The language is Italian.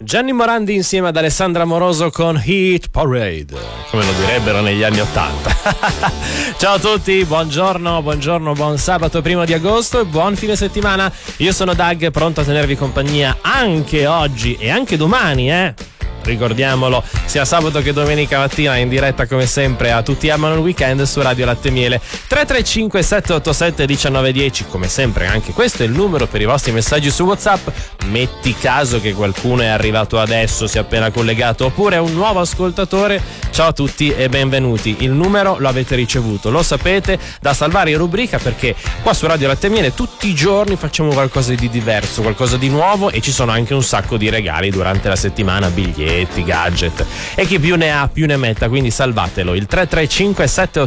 Gianni Morandi insieme ad Alessandra Moroso con Hit Parade, come lo direbbero negli anni '80. Ciao a tutti, buongiorno, buon sabato 1 di agosto e buon fine settimana. Io sono Doug, pronto a tenervi compagnia anche oggi e anche domani, ricordiamolo, sia sabato che domenica mattina in diretta come sempre a Tutti amano il weekend su Radio Latte Miele. 335 787 1910, come sempre anche questo è il numero per i vostri messaggi su WhatsApp. Metti caso che qualcuno è arrivato adesso, si è appena collegato, oppure è un nuovo ascoltatore. Ciao a tutti e benvenuti. Il numero lo avete ricevuto, lo sapete, da salvare in rubrica, perché qua su Radio Latte Miele tutti i giorni facciamo qualcosa di diverso, qualcosa di nuovo, e ci sono anche un sacco di regali durante la settimana, biglietti, gadget, e chi più ne ha più ne metta, quindi salvatelo. Il 335